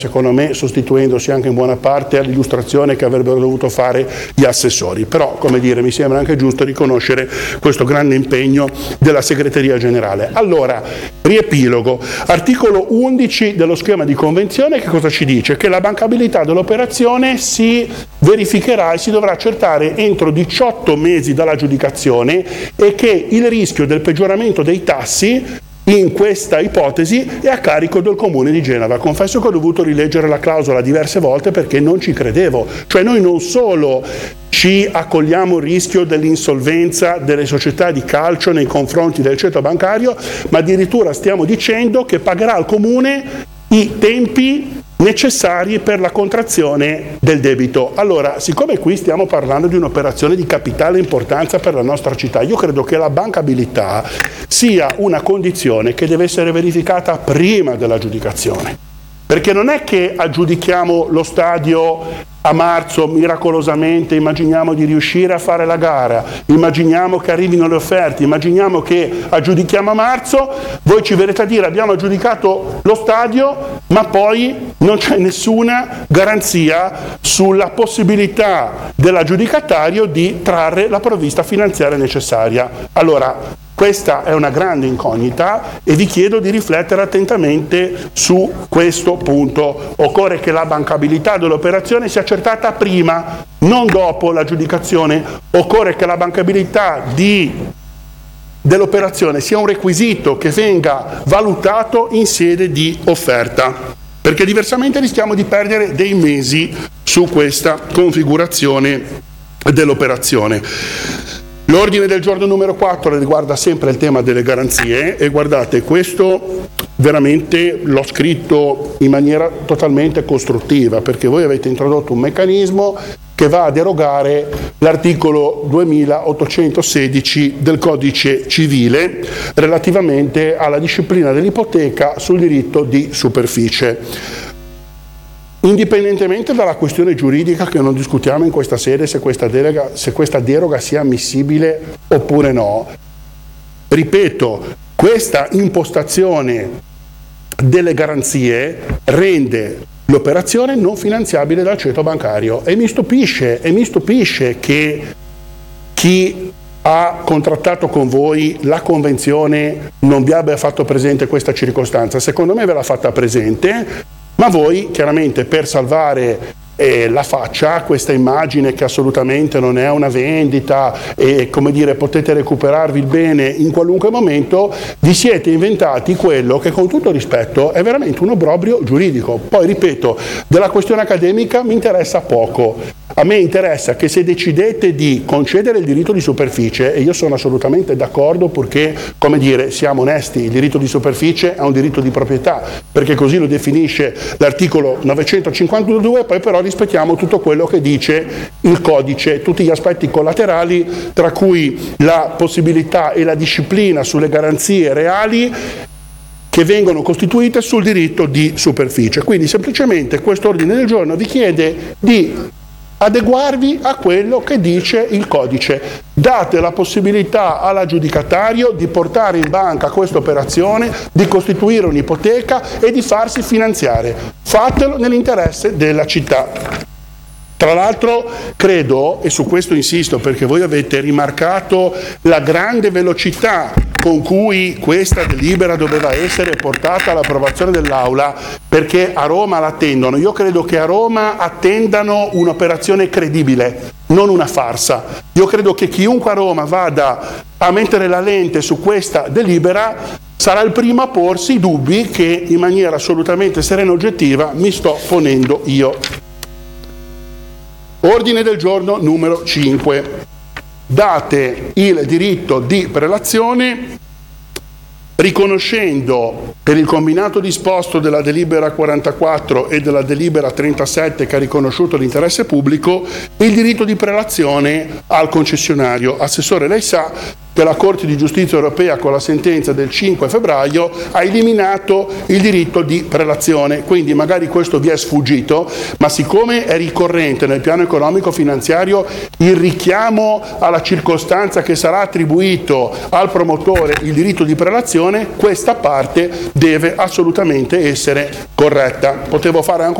secondo me sostituendosi anche in buona parte all'illustrazione che avrebbero dovuto fare gli assessori. Però, come dire, mi sembra anche giusto riconoscere questo grande impegno della segreteria generale. Allora, riepilogo. Articolo 11 dello schema di convenzione che cosa ci dice? Che la bancabilità dell'operazione si verificherà e si dovrà accertare entro 18 mesi dall'aggiudicazione e che il rischio del peggioramento dei tassi in questa ipotesi è a carico del Comune di Genova. Confesso che ho dovuto rileggere la clausola diverse volte perché non ci credevo. Cioè noi non solo ci accogliamo il rischio dell'insolvenza delle società di calcio nei confronti del ceto bancario, ma addirittura stiamo dicendo che pagherà al Comune i tempi necessari per la contrazione del debito. Allora, siccome qui stiamo parlando di un'operazione di capitale importanza per la nostra città, io credo che la bancabilità sia una condizione che deve essere verificata prima dell'aggiudicazione. Perché non è che aggiudichiamo lo stadio a marzo miracolosamente, immaginiamo di riuscire a fare la gara, immaginiamo che arrivino le offerte, immaginiamo che aggiudichiamo a marzo, voi ci verrete a dire abbiamo aggiudicato lo stadio, ma poi non c'è nessuna garanzia sulla possibilità dell'aggiudicatario di trarre la provvista finanziaria necessaria. Allora, questa è una grande incognita e vi chiedo di riflettere attentamente su questo punto. Occorre che la bancabilità dell'operazione sia accertata prima, non dopo l'aggiudicazione. Occorre che la bancabilità dell'operazione sia un requisito che venga valutato in sede di offerta, perché diversamente rischiamo di perdere dei mesi su questa configurazione dell'operazione. L'ordine del giorno numero 4 riguarda sempre il tema delle garanzie e guardate, questo veramente l'ho scritto in maniera totalmente costruttiva perché voi avete introdotto un meccanismo che va a derogare l'articolo 2816 del Codice Civile relativamente alla disciplina dell'ipoteca sul diritto di superficie. Indipendentemente dalla questione giuridica che non discutiamo in questa sede se questa deroga sia ammissibile oppure no, ripeto, questa impostazione delle garanzie rende l'operazione non finanziabile dal ceto bancario e mi stupisce che chi ha contrattato con voi la convenzione non vi abbia fatto presente questa circostanza. Secondo me ve l'ha fatta presente, ma voi chiaramente per salvare la faccia, questa immagine che assolutamente non è una vendita e come dire potete recuperarvi il bene in qualunque momento, vi siete inventati quello che con tutto rispetto è veramente un obbrobrio giuridico. Poi ripeto, della questione accademica mi interessa poco. A me interessa che se decidete di concedere il diritto di superficie, e io sono assolutamente d'accordo perché, come dire, siamo onesti, il diritto di superficie è un diritto di proprietà, perché così lo definisce l'articolo 952, poi però rispettiamo tutto quello che dice il codice, tutti gli aspetti collaterali, tra cui la possibilità e la disciplina sulle garanzie reali che vengono costituite sul diritto di superficie. Quindi semplicemente questo ordine del giorno vi chiede di adeguarvi a quello che dice il codice. Date la possibilità all'aggiudicatario di portare in banca questa operazione, di costituire un'ipoteca e di farsi finanziare. Fatelo nell'interesse della città. Tra l'altro credo, e su questo insisto perché voi avete rimarcato la grande velocità con cui questa delibera doveva essere portata all'approvazione dell'Aula, perché a Roma l'attendono. Io credo che a Roma attendano un'operazione credibile, non una farsa. Io credo che chiunque a Roma vada a mettere la lente su questa delibera sarà il primo a porsi i dubbi che in maniera assolutamente serena e oggettiva mi sto ponendo io. Ordine del giorno numero 5. Date il diritto di prelazione riconoscendo per il combinato disposto della delibera 44 e della delibera 37 che ha riconosciuto l'interesse pubblico il diritto di prelazione al concessionario. Assessore, lei sa che la Corte di Giustizia Europea con la sentenza del 5 febbraio ha eliminato il diritto di prelazione, quindi magari questo vi è sfuggito, ma siccome è ricorrente nel piano economico finanziario il richiamo alla circostanza che sarà attribuito al promotore il diritto di prelazione, questa parte deve assolutamente essere corretta. Potevo fare anche